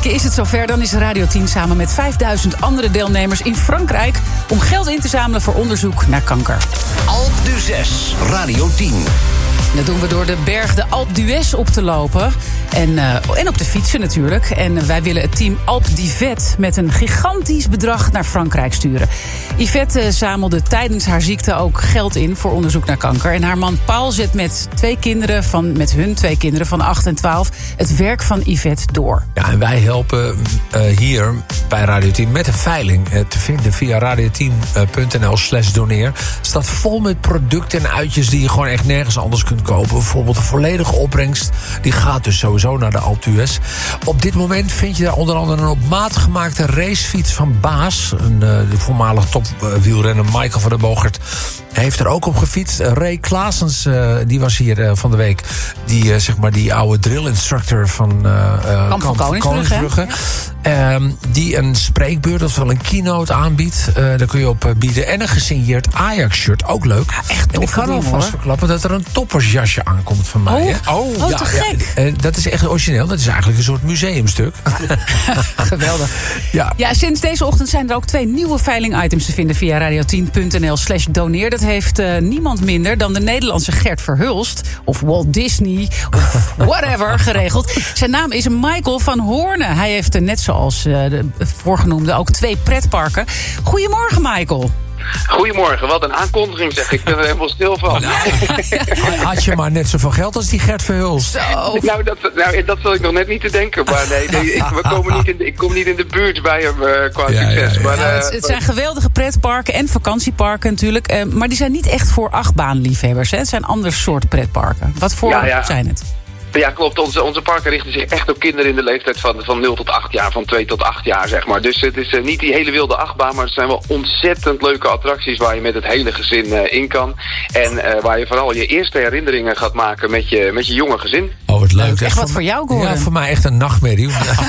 weken is het zover. Dan is Radio 10 samen met 5000 andere deelnemers in Frankrijk om geld in te zamelen voor onderzoek naar kanker. Alpe d'Huez, Radio 10. Dat doen we door de berg de Alpe d'Huez op te lopen. En op te fietsen natuurlijk. En wij willen het team Alpe d'Yvette met een gigantisch bedrag naar Frankrijk sturen. Yvette zamelde tijdens haar ziekte ook geld in voor onderzoek naar kanker. En haar man Paul zet met hun twee kinderen van 8 en 12 het werk van Yvette door. Ja, en wij helpen hier bij Radio 10 met een veiling te vinden via radio10.nl/doneer. Het staat vol met producten en uitjes die je gewoon echt nergens anders kunt kopen. Bijvoorbeeld de volledige opbrengst, die gaat dus sowieso naar de Alpe d'Huez. Op dit moment vind je daar onder andere een op maat gemaakte racefiets van Baas. De voormalige topwielrenner Michael van der Bogert heeft er ook op gefietst. Ray Klaasens, die was hier van de week. Die oude drill instructor van Kamp van Koningsbrugge. Die een spreekbeurt, oftewel een keynote aanbiedt. Daar kun je op bieden. En een gesigneerd Ajax-shirt, ook leuk. Ja, echt en ik kan alvast verklappen dat er een toppersjasje aankomt van mij. Te gek. Dat is echt origineel. Dat is eigenlijk een soort museumstuk. Geweldig. Ja, sinds deze ochtend zijn er ook 2 nieuwe veiling-items te vinden via radio10.nl/doneer. Dat heeft niemand minder dan de Nederlandse Gert Verhulst of Walt Disney of whatever geregeld. Zijn naam is Michael van Hoorne. Hij heeft net zoals de voorgenoemde ook 2 pretparken. Goedemorgen, Michael. Goedemorgen, wat een aankondiging zeg. Ik ben er helemaal stil van. Had je maar net zoveel geld als die Gert Verhulst? Nou, dat zal ik nog net niet te denken. Maar nee, ik kom niet in de buurt bij hem qua succes. Maar, het zijn geweldige pretparken en vakantieparken natuurlijk. Maar die zijn niet echt voor achtbaanliefhebbers. Hè? Het zijn ander soort pretparken. Wat voor zijn het? Ja, klopt. Onze parken richten zich echt op kinderen in de leeftijd van 0 tot 8 jaar, van 2 tot 8 jaar, zeg maar. Dus het is niet die hele wilde achtbaan, maar het zijn wel ontzettend leuke attracties waar je met het hele gezin in kan. En waar je vooral je eerste herinneringen gaat maken met je jonge gezin. Oh, wat leuk. Echt wat voor jou, Gordon. Ja, voor mij echt een nachtmerrie.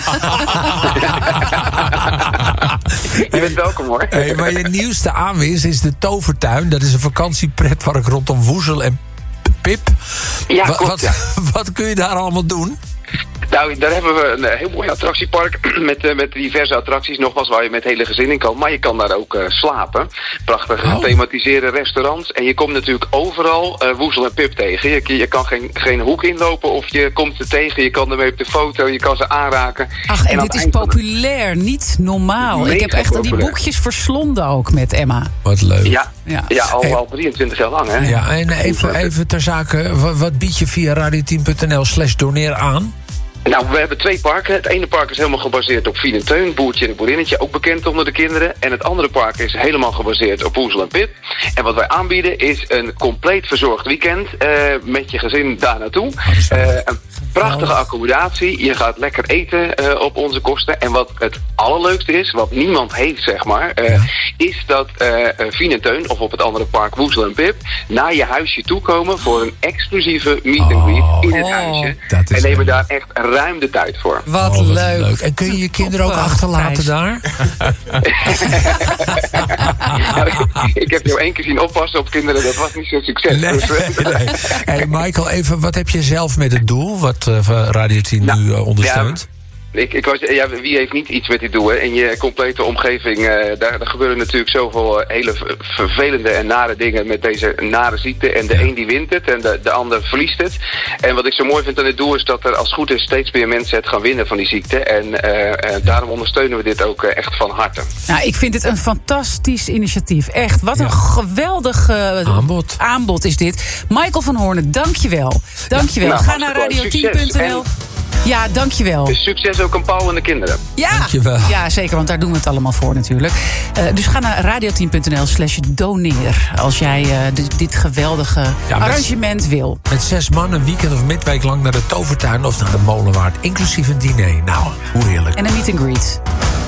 Je bent welkom, hoor. Hey, maar je nieuwste aanwinst is de Tovertuin. Dat is een vakantiepretpark rondom Woezel en Pip. Ja, klopt. Wat kun je daar allemaal doen? Nou, daar hebben we een heel mooi attractiepark met diverse attracties nogmaals waar je met hele gezin in kan. Maar je kan daar ook slapen. Prachtig gethematiseerde restaurants. En je komt natuurlijk overal Woezel en Pip tegen. Je kan geen hoek inlopen of je komt ze tegen. Je kan ermee op de foto, je kan ze aanraken. Ach, en dit is populair, niet normaal. Ik heb echt die boekjes verslonden ook met Emma. Wat leuk. Ja, al 23 jaar lang, hè? Ja, en even ter zake, wat bied je via radio10.nl/doneer aan? Nou, we hebben 2 parken. Het ene park is helemaal gebaseerd op Fien en Teun, Boertje en Boerinnetje, ook bekend onder de kinderen. En het andere park is helemaal gebaseerd op Woezel en Pip. En wat wij aanbieden is een compleet verzorgd weekend met je gezin daar naartoe. Een prachtige accommodatie. Je gaat lekker eten op onze kosten. En wat het allerleukste is, wat niemand heeft, zeg maar, is dat Fien en Teun, of op het andere park Woezel en Pip, naar je huisje toe komen voor een exclusieve meet and greet in het huisje. En nemen daar echt ruim de tijd voor. Wat leuk. En kun je je kinderen ook achterlaten daar? Ik heb jou 1 keer zien oppassen op kinderen, dat was niet zo'n succes. Nee. Hey Michael, even, wat heb je zelf met het doel, wat Radio 10 nu ondersteunt? Wie heeft niet iets met dit doel? Hè? In je complete omgeving, daar gebeuren natuurlijk zoveel hele vervelende en nare dingen met deze nare ziekte. En de een die wint het en de ander verliest het. En wat ik zo mooi vind aan dit doel is dat er als goed is steeds meer mensen het gaan winnen van die ziekte. En daarom ondersteunen we dit ook echt van harte. Nou, ik vind het een fantastisch initiatief. Echt, wat een geweldig aanbod is dit. Michael van Hoorne, dankjewel. Ga naar radio10.nl. Ja, dankjewel. Dus succes ook aan Paul en de kinderen. Ja, zeker, want daar doen we het allemaal voor natuurlijk. Dus ga naar radio10.nl/doneer als jij dit geweldige arrangement wil. Met 6 man een weekend of midweek lang naar de Tovertuin of naar de Molenwaard. Inclusief een diner. Nou, hoe heerlijk. En een meet and greet.